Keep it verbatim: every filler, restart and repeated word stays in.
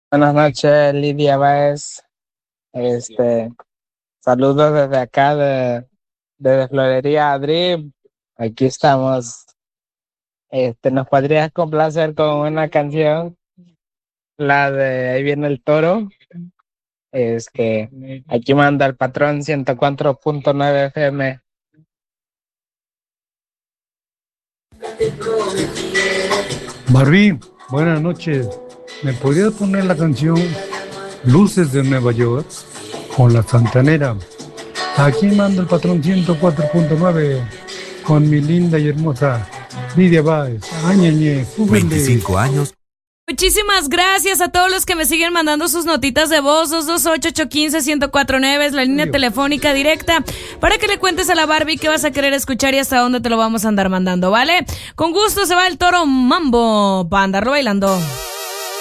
Buenas noches, Lidia Báez. Este, saludos desde acá de, de Florería Adri. Aquí estamos. Este, ¿nos podrías complacer con una canción? La de Ahí viene el toro. Es que aquí manda el patrón ciento cuatro punto nueve F M. Barbie, buenas noches. ¿Me podrías poner la canción Luces de Nueva York con la Santanera? Aquí manda el patrón ciento cuatro punto nueve con mi linda y hermosa Lidia Báez. Añeñe, veinticinco años. Muchísimas gracias a todos los que me siguen mandando sus notitas de voz. Dos dos ocho, ocho uno cinco, uno cero cuatro nueve es la línea telefónica directa para que le cuentes a la Barbie qué vas a querer escuchar y hasta dónde te lo vamos a andar mandando, ¿vale? Con gusto se va el toro Mambo para andarlo bailando.